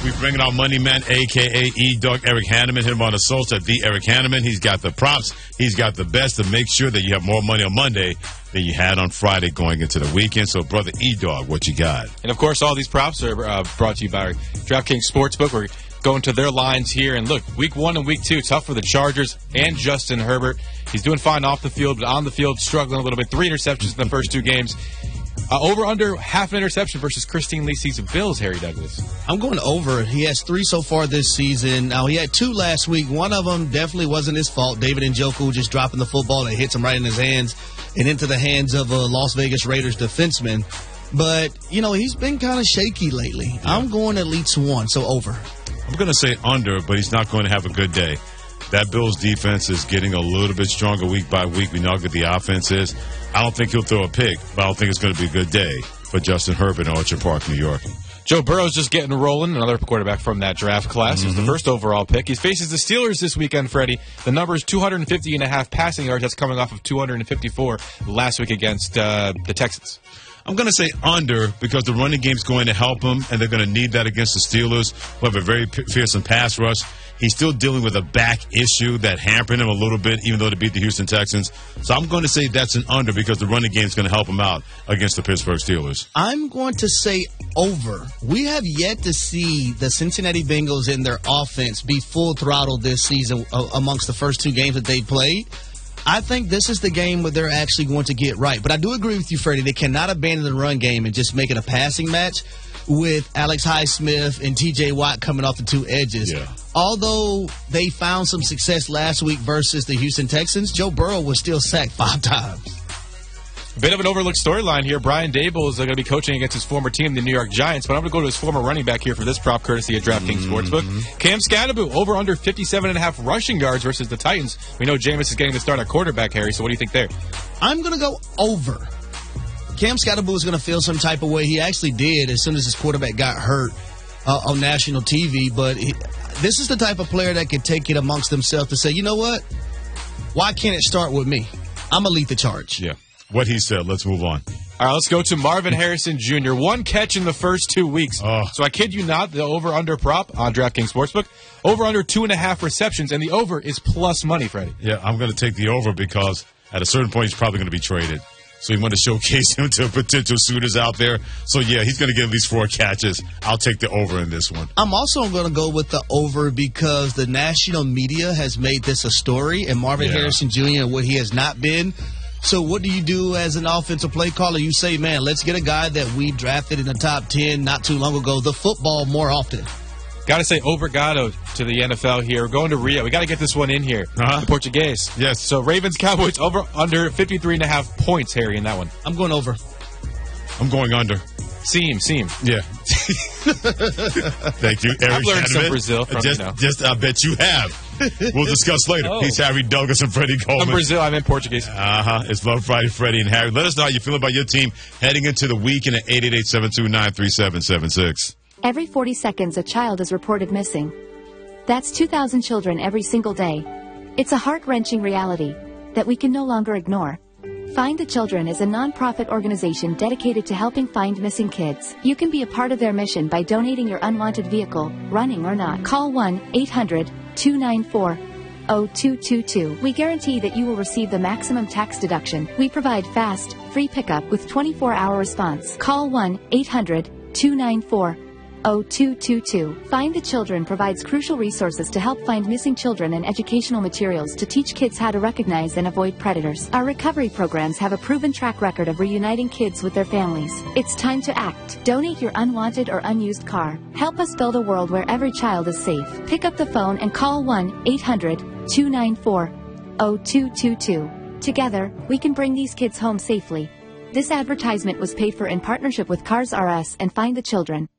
We bring in our money man, a.k.a. E-Dog, Eric Hanneman. Hit him on the social at the Eric Hanneman. He's got the props. He's got the best to make sure that you have more money on Monday than you had on Friday going into the weekend. So, brother E-Dog, what you got? And, of course, all these props are brought to you by DraftKings Sportsbook. We're going to their lines here. And, look, Week 1 and Week 2, tough for the Chargers and Justin Herbert. He's doing fine off the field, but on the field, struggling a little bit. 3 interceptions in the first 2 games. Over under half an interception versus Christine Leacy's Bills, Harry Douglas. I'm going over. He has 3 so far this season. Now, he had 2 last week. One of them definitely wasn't his fault. David Njoku just dropping the football that hits him right in his hands and into the hands of a Las Vegas Raiders defenseman. But, you know, he's been kind of shaky lately. Yeah. I'm going at least 1, so over. I'm going to say under, but he's not going to have a good day. That Bills defense is getting a little bit stronger week by week. We know how good the offense is. I don't think he'll throw a pick, but I don't think it's going to be a good day for Justin Herbert in Orchard Park, New York. Joe Burrow's just getting rolling, another quarterback from that draft class. He's the first overall pick. He faces the Steelers this weekend, Freddie. The number is 250.5 passing yards. That's coming off of 254 last week against the Texans. I'm going to say under because the running game's going to help him, and they're going to need that against the Steelers, who have a very fearsome pass rush. He's still dealing with a back issue that hampered him a little bit, even though they beat the Houston Texans. So I'm going to say that's an under because the running game's going to help him out against the Pittsburgh Steelers. I'm going to say over. We have yet to see the Cincinnati Bengals in their offense be full throttle this season amongst the first 2 games that they played. I think this is the game where they're actually going to get right. But I do agree with you, Freddie. They cannot abandon the run game and just make it a passing match with Alex Highsmith and T.J. Watt coming off the 2 edges. Yeah. Although they found some success last week versus the Houston Texans, Joe Burrow was still sacked 5 times. A bit of an overlooked storyline here. Brian Dable is going to be coaching against his former team, the New York Giants, but I'm going to go to his former running back here for this prop, courtesy of DraftKings Sportsbook. Cam Scatterbo, over under 57.5 rushing yards versus the Titans. We know Jameis is getting the start at quarterback, Harry, so what do you think there? I'm going to go over. Cam Scatterbo is going to feel some type of way. He actually did as soon as his quarterback got hurt on national TV, but this is the type of player that can take it amongst themselves to say, you know what? Why can't it start with me? I'm going to lead the charge. Yeah. What he said. Let's move on. All right, let's go to Marvin Harrison Jr. 1 catch in the first 2 weeks. So I kid you not, the over-under prop on DraftKings Sportsbook, over-under 2.5 receptions, and the over is plus money, Freddie. Yeah, I'm going to take the over because at a certain point he's probably going to be traded. So you want to showcase him to potential suitors out there. So, yeah, he's going to get at least 4 catches. I'll take the over in this one. I'm also going to go with the over because the national media has made this a story, and Marvin Harrison Jr. and what he has not been. So what do you do as an offensive play caller? You say, man, let's get a guy that we drafted in the top 10 not too long ago, the football more often. Got to say obrigado to the NFL here. We're going to Rio. We got to get this one in here. Portuguese. Yes. So Ravens, Cowboys, over under 53.5 points, Harry, in that one. I'm going over. I'm going under. Seam. Yeah. Thank you, Eric. I've learned some Brazil from Just, I bet you have. We'll discuss later. He's Harry Douglas and Freddie Coleman. From Brazil, I meant Portuguese. It's Love Friday, Freddie and Harry. Let us know how you feel about your team heading into the weekend at 888-729-3776. Every 40 seconds, a child is reported missing. That's 2,000 children every single day. It's a heart-wrenching reality that we can no longer ignore. Find the Children is a non-profit organization dedicated to helping find missing kids. You can be a part of their mission by donating your unwanted vehicle, running or not. Call 1-800-294-0222. We guarantee that you will receive the maximum tax deduction. We provide fast, free pickup with 24-hour response. Call 1-800-294-0222. Find the Children provides crucial resources to help find missing children and educational materials to teach kids how to recognize and avoid predators. Our recovery programs have a proven track record of reuniting kids with their families. It's time to act. Donate your unwanted or unused car. Help us build a world where every child is safe. Pick up the phone and call 1-800-294-0222. Together, we can bring these kids home safely. This advertisement was paid for in partnership with Cars R Us and Find the Children.